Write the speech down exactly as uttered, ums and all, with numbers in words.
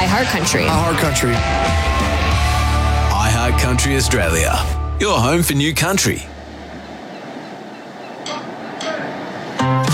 iHeartCountry. iHeartCountry. iHeartCountry Australia. Your home for new country.